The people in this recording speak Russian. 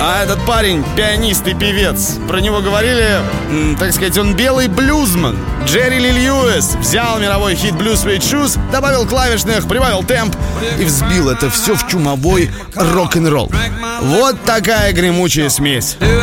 А этот парень пианист и певец. Про него говорили, так сказать, он белый блюзман. Джерри Ли Льюис взял мировой хит Blue Suede Shoes, добавил клавишных, прибавил темп и взбил это все в чумовой рок-н-ролл. Вот такая гремучая смесь.